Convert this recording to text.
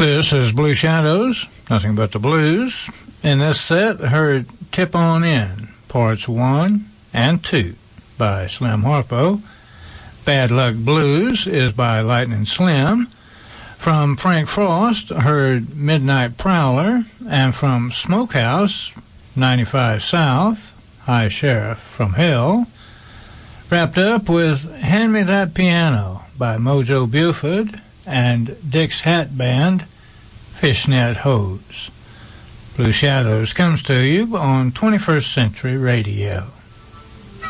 This is Blue Shadows, nothing but the blues. In this set, heard Tip On In, parts 1 and 2 by Slim Harpo. Bad Luck Blues is by Lightning Slim. From Frank Frost, heard Midnight Prowler, and from Smokehouse, 95 South, High Sheriff from Hell. Wrapped up with Hand Me That Piano by Mojo Buford and Dick's Hat Band, Fishnet Hose. Blue Shadows comes to you on 21st Century Radio.